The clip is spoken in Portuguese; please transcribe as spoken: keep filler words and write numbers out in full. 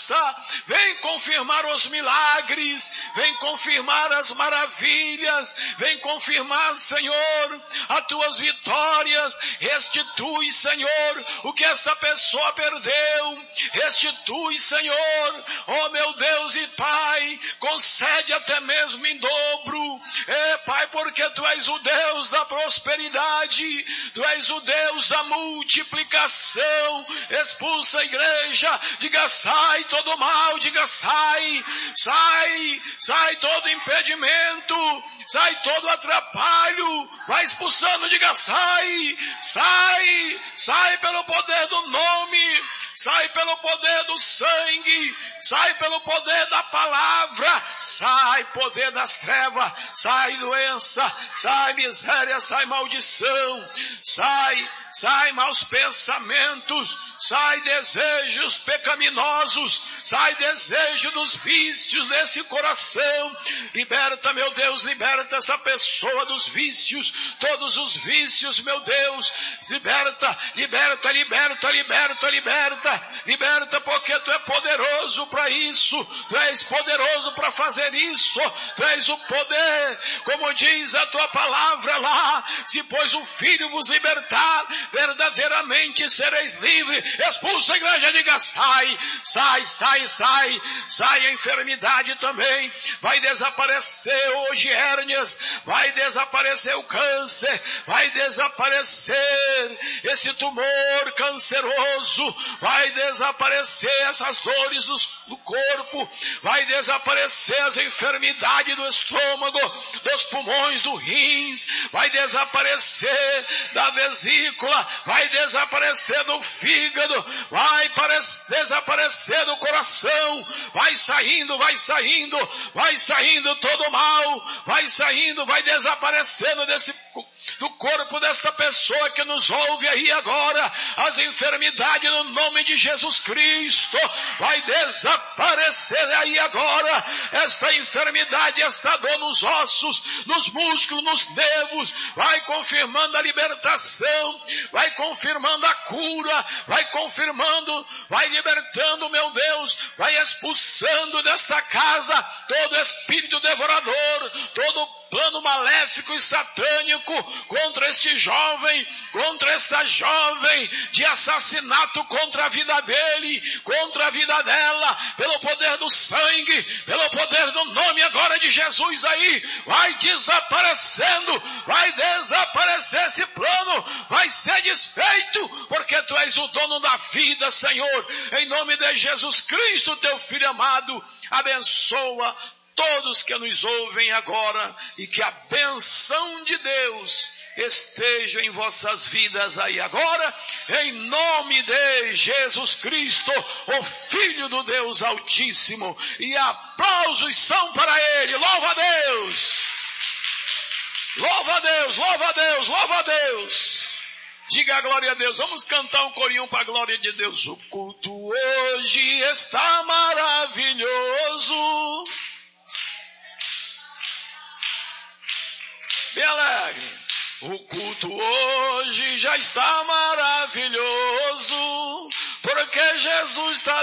graça, vem confirmar os milagres, vem confirmar as maravilhas, vem confirmar, Senhor, as tuas vitórias. Restitui, Senhor, o que esta pessoa perdeu. Restitui, Senhor, ó meu Deus e Pai, concede até mesmo em dobro. É, Pai, porque Tu és o Deus da prosperidade, Tu és o Deus da multiplicação. Expulsa a igreja, diga sai todo mal, diga sai, sai, sai todo impedimento, sai todo atrapalho, vai expulsando, diga sai, sai, sai pelo poder do nome, sai pelo poder do sangue, sai pelo poder da palavra, sai poder das trevas, sai doença, sai miséria, sai maldição, sai, sai maus pensamentos, sai desejos pecaminosos, sai desejo dos vícios desse coração. Liberta, meu Deus, liberta essa pessoa dos vícios, todos os vícios, meu Deus, liberta, liberta, liberta, liberta, liberta, liberta, porque Tu é poderoso para isso, Tu és poderoso para fazer isso, Tu és o poder, como diz a Tua palavra lá, se pois o Filho vos libertar, verdadeiramente sereis livres. Expulsa a igreja, diga sai, sai, sai, sai, sai a enfermidade também, vai desaparecer hoje hérnias, vai desaparecer o câncer, vai desaparecer esse tumor canceroso, vai desaparecer essas dores do, do corpo, vai desaparecer as enfermidades do estômago, dos pulmões, do rins, vai desaparecer da vesícula, vai desaparecer do fígado, vai desaparecer do coração, vai saindo, vai saindo, vai saindo todo mal, vai saindo, vai desaparecendo desse, do corpo desta pessoa que nos ouve aí agora, as enfermidades no nome de Jesus Cristo, vai desaparecer aí agora, esta enfermidade, esta dor nos ossos, nos músculos, nos nervos, vai confirmando a libertação, vai confirmando a cura, vai confirmando, vai libertando, meu Deus, vai expulsando desta casa todo espírito devorador, todo plano maléfico e satânico contra este jovem, contra esta jovem, de assassinato contra a vida dele, contra a vida dela, pelo poder do sangue, pelo poder do nome agora de Jesus aí, vai desaparecendo, vai desaparecer esse plano, vai ser desfeito, porque Tu és o dono da vida, Senhor, em nome de Jesus Cristo, Teu Filho amado. Abençoa todos que nos ouvem agora, e que a bênção de Deus esteja em vossas vidas aí agora, em nome de Jesus Cristo, o Filho do Deus Altíssimo, e aplausos são para Ele. Louva a Deus, louva a Deus, louva a Deus, louva a Deus. Diga a glória a Deus. Vamos cantar um corinho para a glória de Deus. O culto hoje está maravilhoso. Bem alegre. O culto hoje já está maravilhoso, porque Jesus está